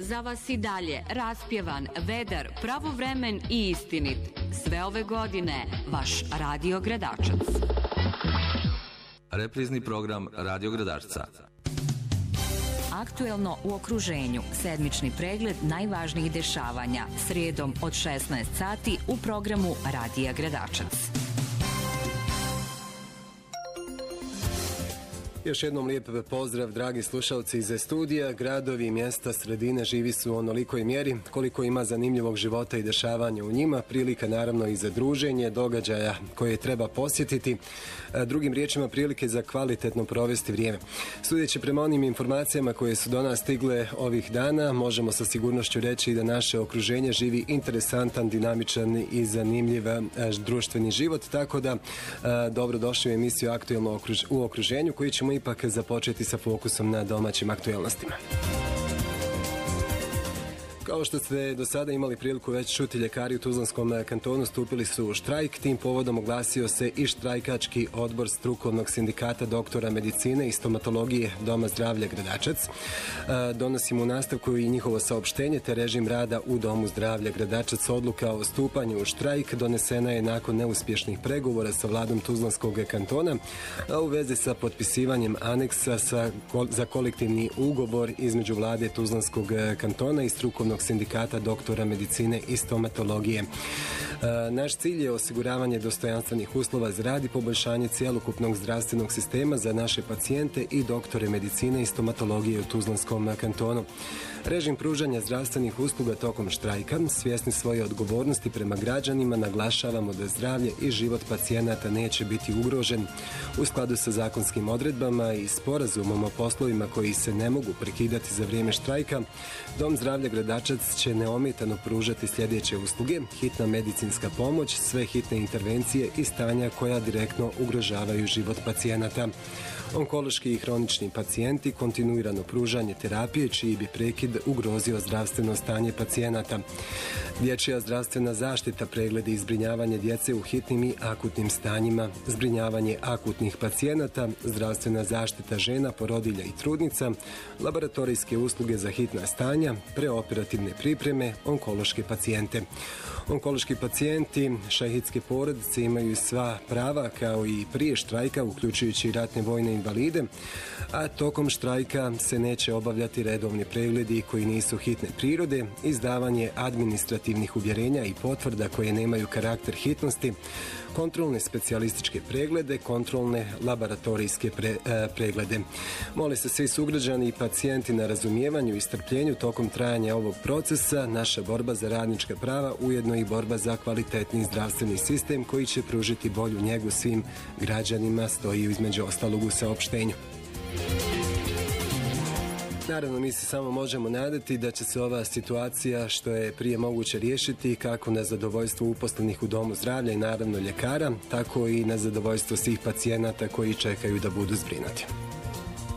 za vas i dalje raspjevan, vedar, pravovremen i istinit. Sve ove godine vaš Radio Gradačac. Reprizni program Radio Gradačca. Aktuelno u okruženju. Sedmični pregled najvažnijih dešavanja. Srijedom od 16 sati u programu Radija Gradačac. Još jednom lijep pozdrav, dragi slušalci iz studija. Gradovi, mjesta, sredine živi su u onolikoj mjeri koliko ima zanimljivog života i dešavanja u njima, prilika naravno i za druženje, događaja koje treba posjetiti, drugim riječima prilike za kvalitetno provesti vrijeme. Sudeći prema onim informacijama koje su do nas stigle ovih dana, možemo sa sigurnošću reći da naše okruženje živi interesantan, dinamičan i zanimljiv društveni život, tako da dobrodošli u emisiju Aktuelno u okruženju, koji ćemo ipak započeti sa fokusom na domaćim aktuelnostima. Kao što ste do sada imali priliku već čuti, ljekari u Tuzlanskom kantonu stupili su u štrajk. Tim povodom oglasio se i štrajkački odbor strukovnog sindikata doktora medicine i stomatologije Doma zdravlja Gradačac. Donosimo u nastavku i njihovo saopštenje te režim rada u Domu zdravlja Gradačac. Odluka o stupanju u štrajk donesena je nakon neuspješnih pregovora sa vladom Tuzlanskog kantona, a u vezi sa potpisivanjem aneksa za kolektivni ugovor između vlade Tuzlanskog kantona i strukovnog sindikata doktora medicine i stomatologije. Naš cilj je osiguravanje dostojanstvenih uslova za rad i poboljšanje cjelokupnog zdravstvenog sistema za naše pacijente i doktore medicine i stomatologije u Tuzlanskom kantonu. Režim pružanja zdravstvenih usluga tokom štrajka, svjesni svoje odgovornosti prema građanima, naglašavamo da zdravlje i život pacijenata neće biti ugrožen. U skladu sa zakonskim odredbama i sporazumom o poslovima koji se ne mogu prekidati za vrijeme štrajka, Dom zdravlja Gradačac će neometano pružati sljedeće usluge: hitna medicinska pomoć, sve hitne intervencije i stanja koja direktno ugrožavaju život pacijenata, onkološki i hronični pacijenti, kontinuirano pružanje terapije čiji bi prekid ugrozio zdravstveno stanje pacijenata, dječja zdravstvena zaštita, pregledi i zbrinjavanje djece u hitnim i akutnim stanjima, zbrinjavanje akutnih pacijenata, zdravstvena zaštita žena, porodilja i trudnica, laboratorijske usluge za hitna stanja, preoperativne pripreme, onkološke pacijente. Onkološki pacijenti šahidske porodice imaju sva prava kao i prije štrajka, uključujući ratne vojne invalide, a tokom štrajka se neće obavljati redovni pregledi koji nisu hitne prirode, izdavanje administrativnih uvjerenja i potvrda koje nemaju karakter hitnosti, kontrolne specijalističke preglede, kontrolne laboratorijske preglede. Mole se svi sugrađani i pacijenti na razumijevanju i strpljenju tokom trajanja ovog procesa. Naša borba za radnička prava ujedno i borba za kvalitetni zdravstveni sistem koji će pružiti bolju njegu svim građanima, stoji između ostalog u saopštenju. Naravno, mi se samo možemo nadati da će se ova situacija što je prije moguće riješiti, kako na zadovoljstvo uposlenih u Domu zdravlja i naravno ljekara, tako i na zadovoljstvo svih pacijenata koji čekaju da budu zbrinuti.